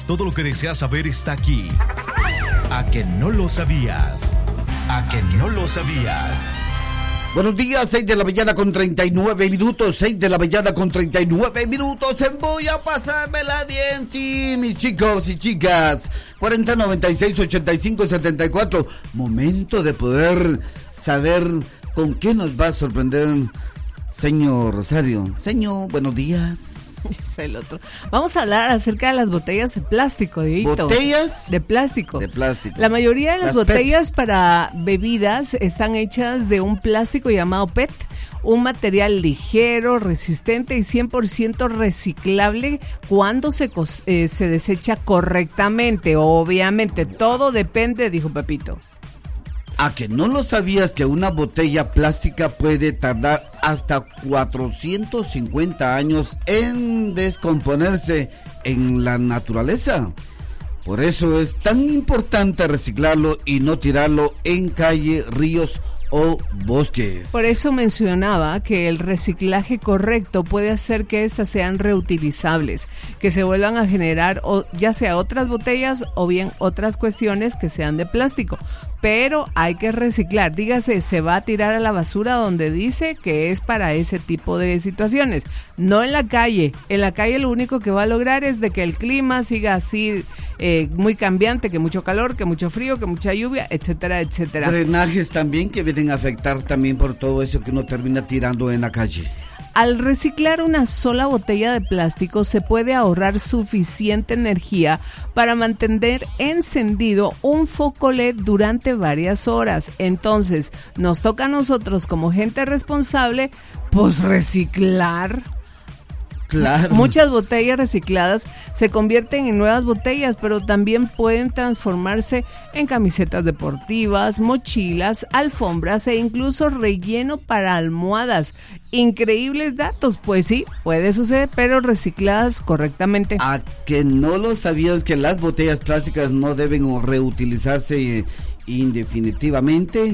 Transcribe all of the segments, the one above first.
Todo lo que deseas saber está aquí. ¿A que no lo sabías? ¿A que no lo sabías? Buenos días, 6 de la mañana con 39 minutos, 6 de la mañana con 39 minutos, voy a pasármela bien, sí, mis chicos y chicas, 40, 96, 85, 74, momento de poder saber con qué nos va a sorprender señor Rosario. Señor, buenos días. Soy el otro. Vamos a hablar acerca de las botellas de plástico, Dieguito. ¿Botellas? De plástico. De plástico. La mayoría de las botellas PET para bebidas están hechas de un plástico llamado PET, un material ligero, resistente y 100% reciclable cuando se desecha correctamente. Obviamente, todo depende, dijo Pepito. ¿A que no lo sabías que una botella plástica puede tardar hasta 450 años en descomponerse en la naturaleza? Por eso es tan importante reciclarlo y no tirarlo en calle, ríos o bosques. Por eso mencionaba que el reciclaje correcto puede hacer que estas sean reutilizables, que se vuelvan a generar o ya sea otras botellas o bien otras cuestiones que sean de plástico. Pero hay que reciclar, dígase, se va a tirar a la basura donde dice que es para ese tipo de situaciones, no en la calle. En la calle lo único que va a lograr es de que el clima siga así muy cambiante, que mucho calor, que mucho frío, que mucha lluvia, etcétera, etcétera. Drenajes también que vienen a afectar también por todo eso que uno termina tirando en la calle. Al reciclar una sola botella de plástico se puede ahorrar suficiente energía para mantener encendido un foco LED durante varias horas. Entonces, nos toca a nosotros como gente responsable, pues reciclar. Claro. Muchas botellas recicladas se convierten en nuevas botellas, pero también pueden transformarse en camisetas deportivas, mochilas, alfombras e incluso relleno para almohadas. Increíbles datos, pues sí, puede suceder, pero recicladas correctamente. ¿A que no lo sabías que las botellas plásticas no deben reutilizarse indefinitivamente?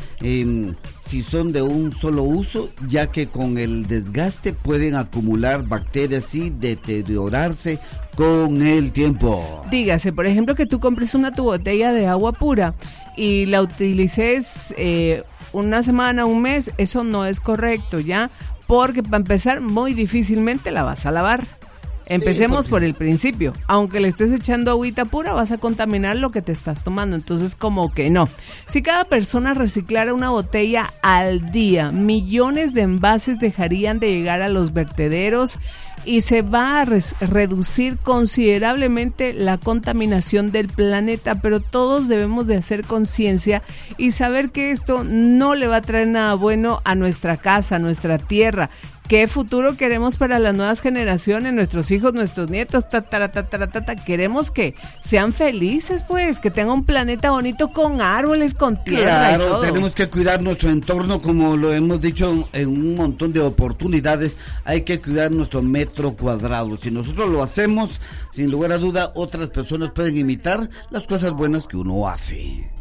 Si son de un solo uso, ya que con el desgaste pueden acumular bacterias y deteriorarse con el tiempo. Dígase, por ejemplo, que tú compres tu botella de agua pura y la utilices una semana, un mes, eso no es correcto, ¿ya? Porque para empezar, muy difícilmente la vas a lavar. Empecemos por el principio. Aunque le estés echando agüita pura, vas a contaminar lo que te estás tomando. Entonces, como que no. Si cada persona reciclara una botella al día, millones de envases dejarían de llegar a los vertederos y se va a reducir considerablemente la contaminación del planeta. Pero todos debemos de hacer conciencia y saber que esto no le va a traer nada bueno a nuestra casa, a nuestra tierra. ¿Qué futuro queremos para las nuevas generaciones, nuestros hijos, nuestros nietos? Queremos que sean felices, pues, que tengan un planeta bonito con árboles, con tierra. Claro, y todo. Tenemos que cuidar nuestro entorno, como lo hemos dicho en un montón de oportunidades. Hay que cuidar nuestro metro cuadrado. Si nosotros lo hacemos, sin lugar a duda, otras personas pueden imitar las cosas buenas que uno hace.